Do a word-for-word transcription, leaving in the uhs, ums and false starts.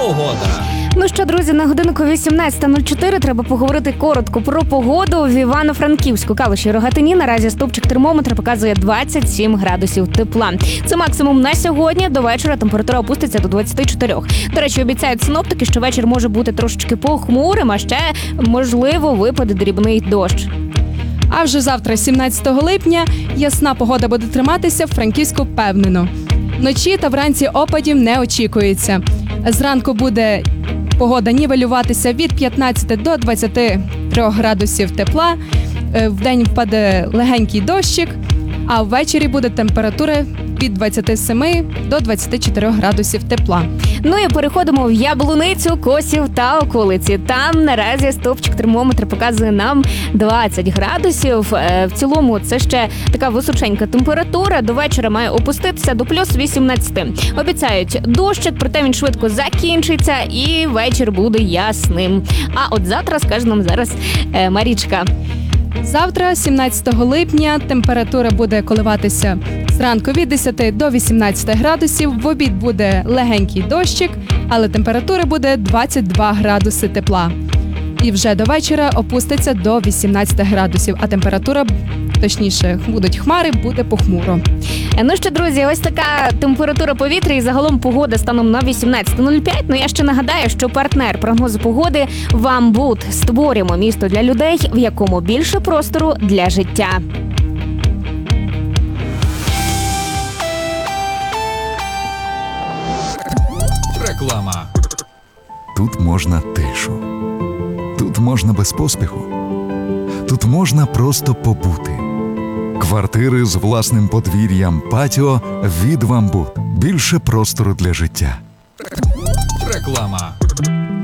погода. Ну що, друзі, на годинку вісімнадцята нуль чотири треба поговорити коротко про погоду в Івано-Франківську. Калуші і Рогатині наразі стовпчик термометра показує двадцять сім градусів тепла. Це максимум на сьогодні. До вечора температура опуститься до двадцяти чотирьох. До речі, обіцяють синоптики, що вечір може бути трошечки похмурим, а ще, можливо, випаде дрібний дощ. А вже завтра, сімнадцятого липня, ясна погода буде триматися в Франківську впевнено. Вночі та вранці опадів не очікується. Зранку буде погода нівелюватися від п'ятнадцяти до двадцяти трьох градусів тепла. Вдень впаде легенький дощик, а ввечері буде температура від двадцяти семи до двадцяти чотирьох градусів тепла. Ну і переходимо в Яблуницю, Косів та околиці. Там наразі стовпчик термометра показує нам двадцять градусів. В цілому це ще така височенька температура. До вечора має опуститися до плюс вісімнадцяти. Обіцяють дощик, проте він швидко закінчиться і вечір буде ясним. А от завтра, скаже нам зараз Марічка. Завтра, сімнадцятого липня, температура буде коливатися зранку від десяти до вісімнадцяти градусів, в обід буде легенький дощик, але температура буде двадцять два градуси тепла. І вже до вечора опуститься до вісімнадцяти градусів, а температура, точніше, будуть хмари, буде похмуро. Ну що, друзі, ось така температура повітря і загалом погода станом на вісімнадцяте нуль п'ять. Ну я ще нагадаю, що партнер прогнозу погоди «Вамбут». Створюємо місто для людей, в якому більше простору для життя. Реклама. Тут можна тишу. Тут можна без поспіху. Тут можна просто побути. Квартири з власним подвір'ям, патіо від «Вамбут». Більше простору для життя. Реклама.